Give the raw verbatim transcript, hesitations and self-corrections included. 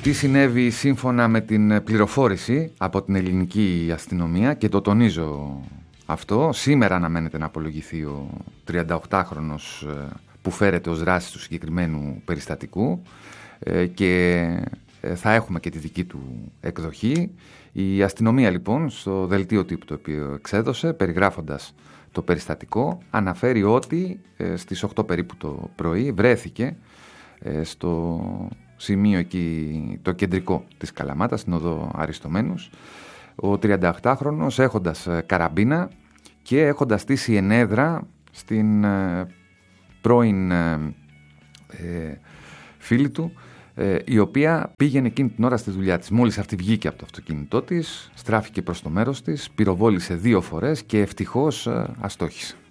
Τι συνέβη σύμφωνα με την πληροφόρηση από την ελληνική αστυνομία, και το τονίζω αυτό, σήμερα αναμένεται να απολογηθεί ο τριανταοκτάχρονος που φέρεται ως δράση του συγκεκριμένου περιστατικού και θα έχουμε και τη δική του εκδοχή. Η αστυνομία λοιπόν στο δελτίο τύπου το οποίο εξέδωσε, περιγράφοντας το περιστατικό, αναφέρει ότι στις οκτώ περίπου το πρωί βρέθηκε στο σημείο εκεί το κεντρικό της Καλαμάτας, στην οδό Αριστομένους, ο τριανταοκτάχρονος έχοντας καραμπίνα και έχοντας στήσει ενέδρα στην ε, πρώην ε, ε, φίλη του, ε, η οποία πήγαινε εκείνη την ώρα στη δουλειά της. Μόλις αυτή βγήκε από το αυτοκίνητό της, στράφηκε προς το μέρος της, πυροβόλησε δύο φορές και ευτυχώς ε, αστόχησε.